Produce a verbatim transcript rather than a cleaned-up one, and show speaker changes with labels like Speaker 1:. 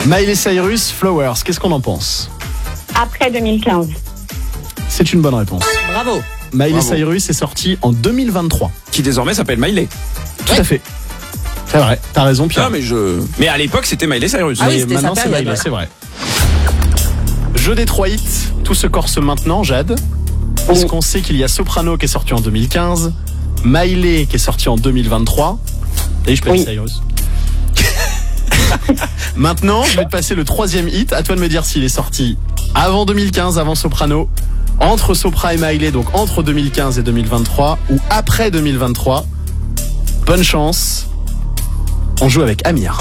Speaker 1: Miley Cyrus, Flowers, qu'est-ce qu'on en pense?
Speaker 2: Après deux mille quinze.
Speaker 1: C'est une bonne réponse.
Speaker 3: Bravo.
Speaker 1: Miley
Speaker 4: Bravo.
Speaker 1: Cyrus est sorti en deux mille vingt-trois.
Speaker 4: Qui désormais s'appelle Miley.
Speaker 1: Tout à fait. C'est vrai, t'as raison Pierre.
Speaker 4: Non mais je. Mais à l'époque c'était Miley Cyrus.
Speaker 3: Ah oui,
Speaker 1: Et
Speaker 3: c'était
Speaker 1: maintenant
Speaker 3: sa
Speaker 1: c'est
Speaker 3: période,
Speaker 1: Miley,
Speaker 3: ouais.
Speaker 1: c'est vrai. Jeu des trois hits, tout se corse maintenant, Jade. Puisqu'on sait qu'il y a Soprano qui est sorti en deux mille quinze, Miley qui est sorti en deux mille vingt-trois. Et je peux
Speaker 2: Oui.
Speaker 1: Cyrus. Maintenant, je vais te passer le troisième hit. À toi de me dire s'il est sorti avant deux mille quinze, avant Soprano, entre Sopra et Miley, donc entre deux mille quinze et deux mille vingt-trois, ou après deux mille vingt-trois. Bonne chance. On joue avec Amir.